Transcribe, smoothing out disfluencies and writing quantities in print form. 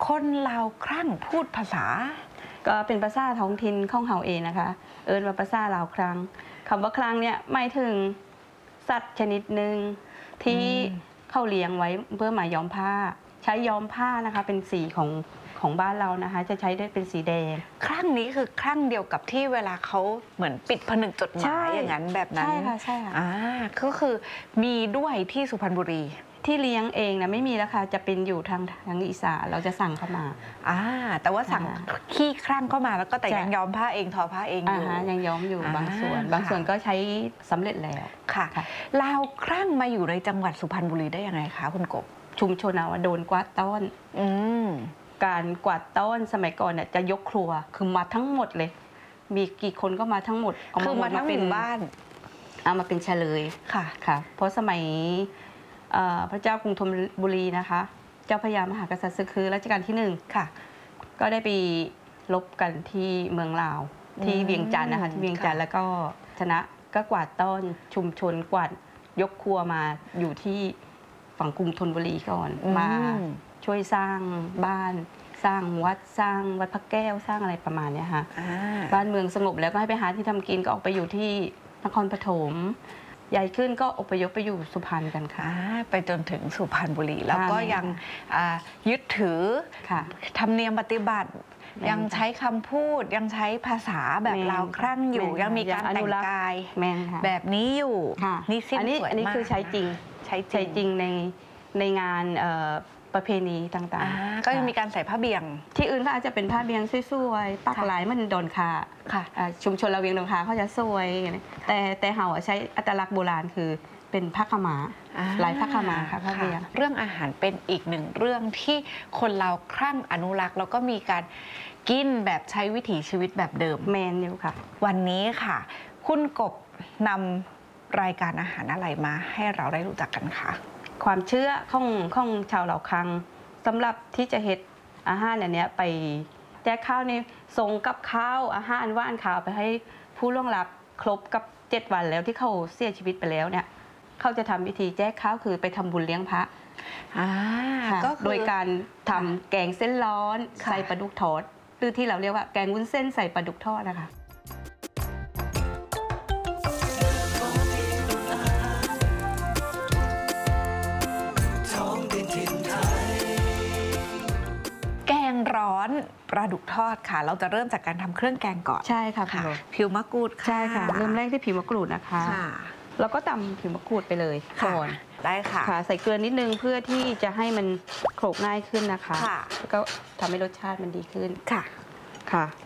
คนลาวครั่งพูดภาษาก็เป็นภาษาท้องถิ่นของเฮาเองนะคะเอิ้นว่าภาษาลาวครั่งคำว่าครั่งเนี่ยหมายถึงสัตว์ชนิดหนึ่งที่เขาเลี้ยงไว้เพื่อมาย้อมผ้าใช้ย้อมผ้านะคะเป็นสีของบ้านเรานะคะจะใช้ได้เป็นสีแดงครั่งนี้คือครั่งเดียวกับที่เวลาเขาเหมือนปิดผนึกจดหมายอย่างนั้นแบบนั้นใช่ค่ะใช่ค่ะก็คือมีด้วยที่สุพรรณบุรีที่เลี้ยงเองนะไม่มีแล้วค่ะจะเป็นอยู่ทางอีสานเราจะสั่งเข้ามาแต่ว่าสั่งขี้ครั่งเข้ามาแล้วก็แต่ยังย้อมผ้าเองทอผ้าเองอยู่ยังย้อมอยู่บางส่วนก็ใช้สำเร็จแล้วค่ะลาวครั่งมาอยู่ในจังหวัดสุพรรณบุรีได้ยังไงคะคุณกบชุมชนโดนกวาดต้อนการกวาดต้อนสมัยก่อนเนี่ยจะยกครัวคือมาทั้งหมดเลยมีกี่คนก็มาทั้งหมดคือมาทั้งหมู่บ้านเอามาเป็นเฉลยค่ะเพราะสมัยพระเจ้ากรุงธนบุรีนะคะเจ้าพระยามหากษัตริย์คือรัชกาลที่1ค่ะก็ได้ไปรบกันที่เมืองลาวที่เวียงจันทร์นะคะที่เวียงจันทร์แล้วก็ชนะก็กวาดต้อนชุมชนกวาดยกครัวมาอยู่ที่ฝั่งกรุงธนบุรีก่อนมาช่วยสร้างบ้านสร้างวัดสร้างวัดพระแก้วสร้างอะไรประมาณนี้ค่ะบ้านเมืองสงบแล้วก็ให้ไปหาที่ทำกินก็ออกไปอยู่ที่นครปฐมใหญ่ขึ้นก็อพยพไปอยู่สุพรรณกันค่ะไปจนถึงสุพรรณบุรีแล้วก็ยังยึดถือธรรมเนียมปฏิบัติยังใช้คำพูดยังใช้ภาษาแบบลาวครั่งอยู่ยังมีการแต่งกายแบบนี้อยู่นี่สิ้นสวยมากอันนี้คือใช้จริงในงานประเพณีต่างๆก็ยังมีการใส่ผ้าเบี่ยงที่อื่นก็อาจจะเป็นผ้าเบี่ยงสวยๆปักหลายมันดอนคาชุมชนเราเวียงดอนคาเขาจะสวยแต่เฮาใช้อัตลักษณ์โบราณคือเป็นผ้าขม้าลายผ้าขม้าค่ะผ้าเบี่ยงเรื่องอาหารเป็นอีกหนึ่งเรื่องที่คนเราครั่งอนุรักษ์แล้วก็มีการกินแบบใช้วิถีชีวิตแบบเดิมแมนอยู่ค่ะวันนี้ค่ะคุณกบนำรายการอาหารอะไรมาให้เราได้รู้จักกันคะความเชื่อของชาวเหล่าคังสำหรับที่จะเฮ็ดอาหารอันนี้ไปแจกข้าวนี่ส่งกับข้าวอาหารว่านข้าวไปให้ผู้ล่วงลับครบกับ7 วันแล้วที่เขาเสียชีวิตไปแล้วเนี่ยเขาจะทำวิธีแจกข้าวคือไปทำบุญเลี้ยงพระก็โดยการทำแกงเส้นร้อนใส่ปลาดุกทอดหรือที่เราเรียกว่าแกงวุ้นเส้นใส่ปลาดุกทอดนะคะร้อนปลาดุกทอดค่ะเราจะเริ่มจากการทำเครื่องแกงก่อนใช่ค่ะผิวมะกรูดใช่ค่ะเริ่มแรกที่ผิวมะกรูดนะคะแล้วก็ตำผิวมะกรูดไปเลยก่อนได้ค่ะใส่เกลือนิดนึงเพื่อที่จะให้มันโขลกง่ายขึ้นนะคะแล้วก็ทำให้รสชาติมันดีขึ้นค่ะ